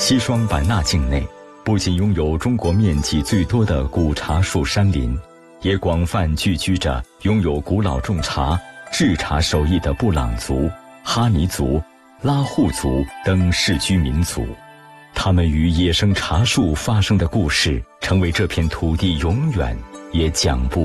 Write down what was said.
西双版纳境内不仅拥有中国面积最多的古茶树山林，也广泛聚居着拥有古老种茶、制茶手艺的布朗族、哈尼族、拉祜族等世居民族。他们与野生茶树发生的故事，成为这片土地永远也讲不